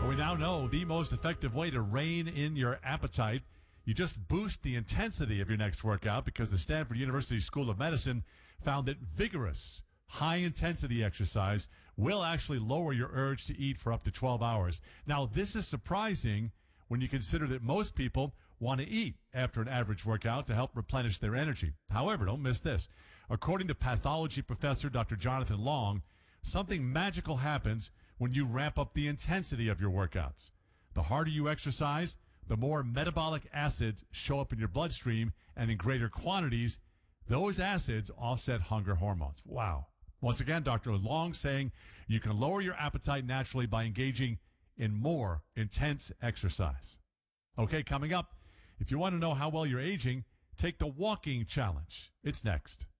We now know the most effective way to rein in your appetite. You just boost the intensity of your next workout, because the Stanford University School of Medicine found that vigorous, high-intensity exercise will actually lower your urge to eat for up to 12 hours. Now, this is surprising when you consider that most people want to eat after an average workout to help replenish their energy. However, don't miss this. According to pathology professor Dr. Jonathan Long, something magical happens when you ramp up the intensity of your workouts. The harder you exercise, the more metabolic acids show up in your bloodstream, and in greater quantities, those acids offset hunger hormones. Wow. Once again, Dr. Long saying you can lower your appetite naturally by engaging in more intense exercise. Okay, coming up, if you want to know how well you're aging, take the walking challenge. It's next.